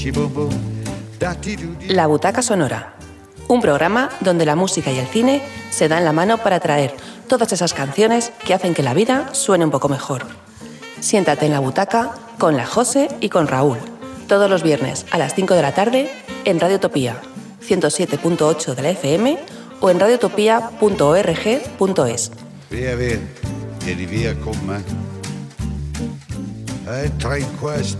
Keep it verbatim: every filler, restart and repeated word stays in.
La Butaca Sonora, un programa donde la música y el cine se dan la mano para traer todas esas canciones que hacen que la vida suene un poco mejor. Siéntate en la butaca con la Jose y con Raúl, todos los viernes a las cinco de la tarde en Radio Utopía, ciento siete punto ocho de la F M o en radiotopia punto org punto es. Via, via, vieni via con me. E tra in questo